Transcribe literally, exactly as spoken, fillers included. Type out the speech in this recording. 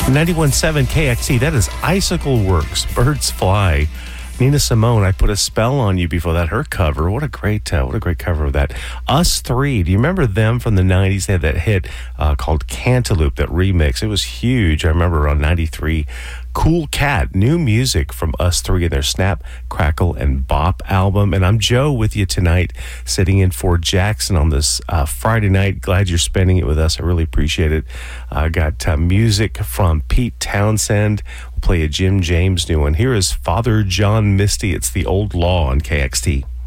ninety-one point seven K X T, that is Icicle Works, Birds Fly. Nina Simone, I Put a Spell on You before that. Her cover, what a great, uh, what a great cover of that. Us Three, do you remember them from the nineties? They had that hit uh, called Cantaloupe, that remix. It was huge. I remember around ninety-three. Cool Cat, new music from Us Three and their Snap, Crackle, and Bop album. And I'm Joe with you tonight, sitting in for Jackson on this uh, Friday night. Glad you're spending it with us. I really appreciate it. I uh, got uh, music from Pete Townsend. We'll play a Jim James new one. Here is Father John Misty. It's The Old Law on K X T.